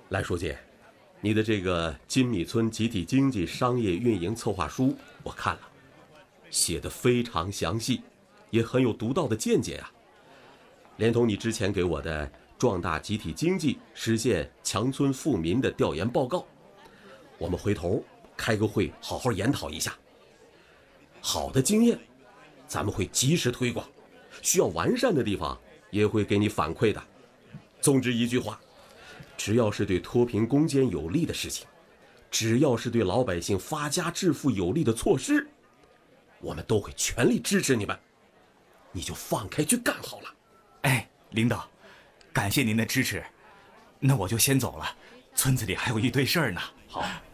来，书记，你的这个金米村集体经济商业运营策划书我看了，写得非常详细，也很有独到的见解啊。连同你之前给我的壮大集体经济、实现强村富民的调研报告，我们回头开个会好好研讨一下。好的经验咱们会及时推广，需要完善的地方也会给你反馈的。总之一句话，只要是对脱贫攻坚有利的事情，只要是对老百姓发家致富有利的措施，我们都会全力支持你们，你就放开去干好了。 哎，领导，感谢您的支持，那我就先走了，村子里还有一堆事儿呢。 好。